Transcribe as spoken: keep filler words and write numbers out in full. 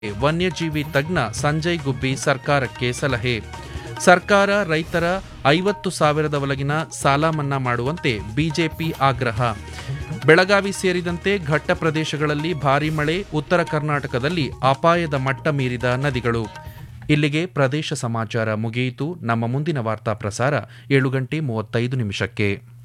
ವನ್ಯಜೀವಿ ತಜ್ಞ ಸಂಜಯ್ ಗುಬ್ಬಿ ಸರ್ಕಾರಕ್ಕೆ ಸಲಹೆ. ಸರ್ಕಾರ ರೈತರ ಐವತ್ತು ಸಾವಿರದವರೆಗಿನ ಸಾಲ ಮನ್ನಾ ಮಾಡುವಂತೆ ಬಿಜೆಪಿ ಆಗ್ರಹ. ಬೆಳಗಾವಿ ಸೇರಿದಂತೆ ಘಟ್ಟ ಪ್ರದೇಶಗಳಲ್ಲಿ ಭಾರೀ ಮಳೆ, ಉತ್ತರ ಕರ್ನಾಟಕದಲ್ಲಿ ಅಪಾಯದ ಮಟ್ಟ ಮೀರಿದ ನದಿಗಳು. ಇಲ್ಲಿಗೆ ಪ್ರದೇಶ ಸಮಾಚಾರ ಮುಗಿಯಿತು. ನಮ್ಮ ಮುಂದಿನ ವಾರ್ತಾ ಪ್ರಸಾರ ಏಳು ಗಂಟೆ ಮೂವತ್ತೈದು ನಿಮಿಷಕ್ಕೆ.